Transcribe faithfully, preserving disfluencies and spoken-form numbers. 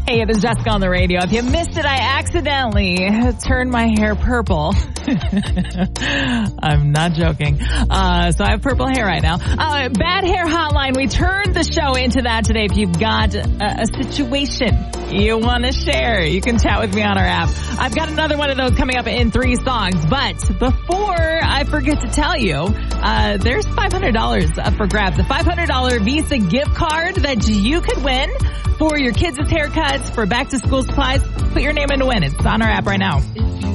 Hey, it is Jessica on the radio. If you missed it, I accidentally turned my hair purple. I'm not joking. Uh, so I have purple hair right now. Uh, bad hair hotline. We turned the show into that today. If you've got a, a situation you want to share, you can chat with me on our app. I've got another one of those coming up in three songs. But before I forget to tell you, uh, there's five hundred dollars up for grabs. A five hundred dollars Visa gift card that you could win for your kids' haircuts, for back to school supplies. Put your name in to win. It's on our app right now.